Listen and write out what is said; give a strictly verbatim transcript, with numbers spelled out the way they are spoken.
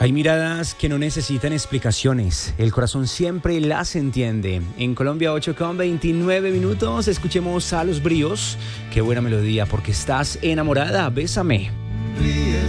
Hay miradas que no necesitan explicaciones, el corazón siempre las entiende. En Colombia, ocho con veintinueve minutos, escuchemos a Los Bríos. Qué buena melodía, porque estás enamorada, bésame.